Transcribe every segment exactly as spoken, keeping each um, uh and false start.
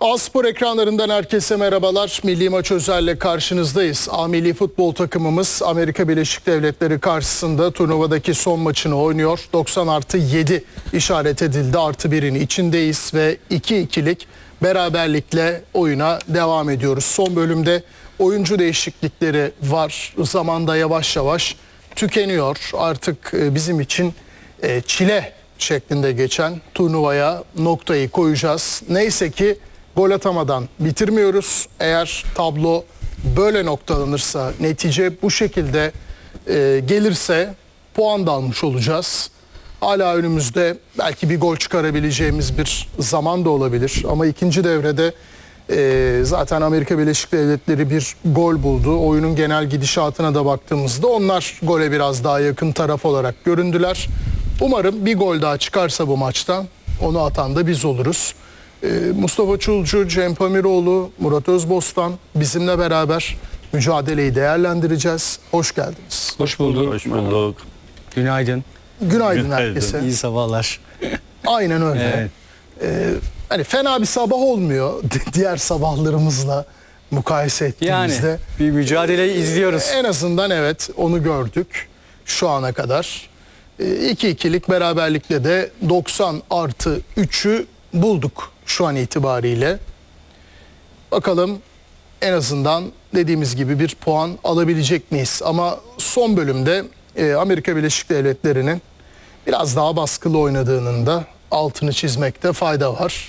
A-Spor ekranlarından herkese merhabalar. Milli Maç Özel'le karşınızdayız. A Milli Futbol takımımız Amerika Birleşik Devletleri karşısında turnuvadaki son maçını oynuyor. doksan artı yedi işaret edildi. Artı birin içindeyiz ve iki ikilik beraberlikle oyuna devam ediyoruz. Son bölümde oyuncu değişiklikleri var. Zamanda yavaş yavaş tükeniyor. Artık bizim için çile şeklinde geçen turnuvaya noktayı koyacağız. Neyse ki gol atamadan bitirmiyoruz. Eğer tablo böyle noktalanırsa, netice bu şekilde e, gelirse puan da almış olacağız. Hala önümüzde belki bir gol çıkarabileceğimiz bir zaman da olabilir. Ama ikinci devrede e, zaten Amerika Birleşik Devletleri bir gol buldu. Oyunun genel gidişatına da baktığımızda onlar gole biraz daha yakın taraf olarak göründüler. Umarım bir gol daha çıkarsa bu maçtan onu atan da biz oluruz. Ee, Mustafa Çulcu, Cem Pamiroğlu, Murat Özbostan bizimle beraber mücadeleyi değerlendireceğiz. Hoş geldiniz. Hoş bulduk. Hoş bulduk. Günaydın. Günaydın, Günaydın. herkese. İyi sabahlar. Aynen öyle. Evet. Ee, hani fena bir sabah olmuyor diğer sabahlarımızla mukayese ettiğimizde. Yani bir mücadeleyi izliyoruz. En azından evet onu gördük şu ana kadar. iki ikilik beraberlikle de doksan artı üçü bulduk şu an itibariyle. Bakalım en azından dediğimiz gibi bir puan alabilecek miyiz? Ama son bölümde e, Amerika Birleşik Devletleri'nin biraz daha baskılı oynadığının da altını çizmekte fayda var.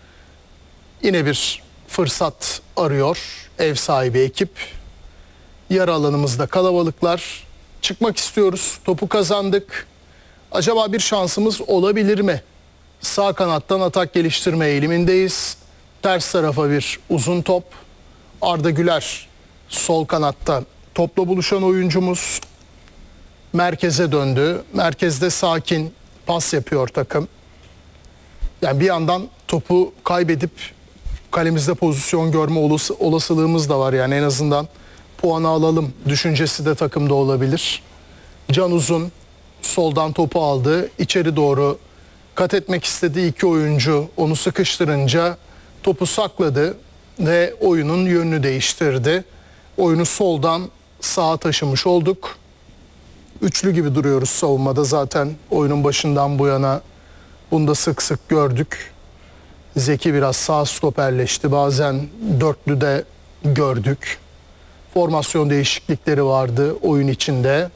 Yine bir fırsat arıyor ev sahibi ekip. Yarı alanımızda kalabalıklar. Çıkmak istiyoruz. Topu kazandık. Acaba bir şansımız olabilir mi? Sağ kanattan atak geliştirme eğilimindeyiz. Ters tarafa bir uzun top. Arda Güler sol kanatta topla buluşan oyuncumuz. Merkeze döndü. Merkezde sakin pas yapıyor takım. Yani bir yandan topu kaybedip kalemizde pozisyon görme olası, olasılığımız da var. Yani en azından puanı alalım düşüncesi de takımda olabilir. Can Uzun soldan topu aldı. İçeri doğru kat etmek istediği iki oyuncu onu sıkıştırınca topu sakladı ve oyunun yönünü değiştirdi. Oyunu soldan sağa taşımış olduk. Üçlü gibi duruyoruz savunmada, zaten oyunun başından bu yana bunu da sık sık gördük. Zeki biraz sağ stoperleşti. Bazen dörtlü de gördük. Formasyon değişiklikleri vardı oyun içinde.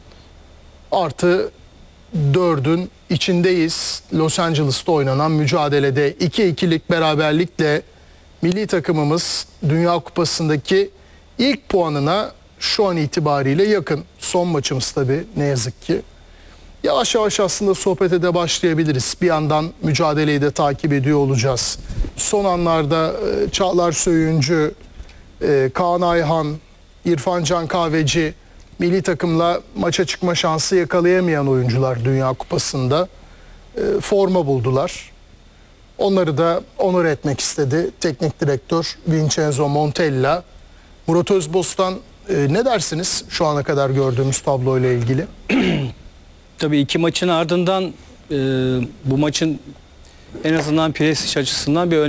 Artı dördün içindeyiz. Los Angeles'ta oynanan mücadelede iki ikilik beraberlikle milli takımımız Dünya Kupası'ndaki ilk puanına şu an itibariyle yakın. Son maçımız tabii ne yazık ki. Yavaş yavaş aslında sohbete de başlayabiliriz. Bir yandan mücadeleyi de takip ediyor olacağız. Son anlarda Çağlar Söyüncü, Kaan Ayhan, İrfan Can Kahveci milli takımla maça çıkma şansı yakalayamayan oyuncular Dünya Kupası'nda forma buldular. Onları da onur etmek istedi teknik direktör Vincenzo Montella. Murat Özbostan, ne dersiniz şu ana kadar gördüğümüz tabloyla ilgili? Tabii iki maçın ardından e, bu maçın en azından prestij açısından bir